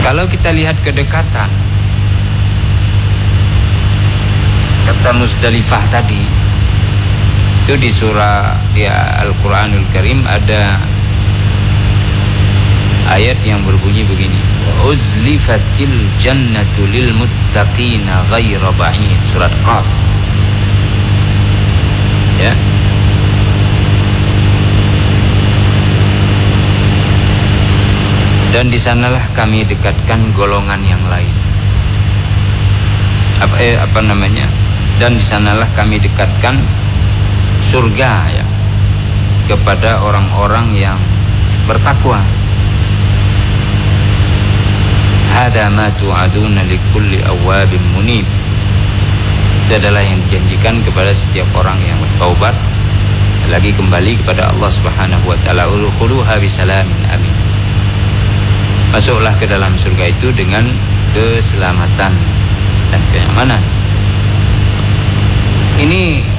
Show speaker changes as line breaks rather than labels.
Kalau kita lihat kedekatan, kata Muzdalifah tadi, itu di surah Al-Quranul Karim ada ayat yang berbunyi begini: uzlifatil jannatu lil muttaqina ghaira ba'id. Surat Qaf. Ya. Dan di sanalah kami dekatkan golongan yang lain. Dan di sanalah kami dekatkan surga ya kepada orang-orang yang bertakwa. Hada ma tu'aduna likulli awwabin munib. Itu adalah yang dijanjikan kepada setiap orang yang bertaubat, lagi kembali kepada Allah Subhanahu wa taala. Udkhuluha bisalamin amin. Masuklah ke dalam surga itu dengan keselamatan dan kenyamanan. Ini